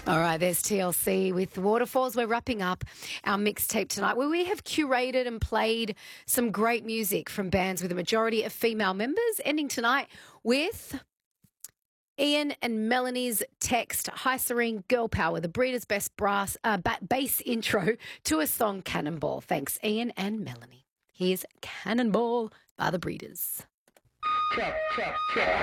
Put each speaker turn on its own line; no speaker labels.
All right, there's TLC with Waterfalls. We're wrapping up our mixtape tonight where we have curated and played some great music from bands with a majority of female members, ending tonight with Ian and Melanie's Text, High Serene Girl Power, the Breeders' Best bass intro to a song Cannonball. Thanks, Ian and Melanie. Here's Cannonball by the Breeders.
Check.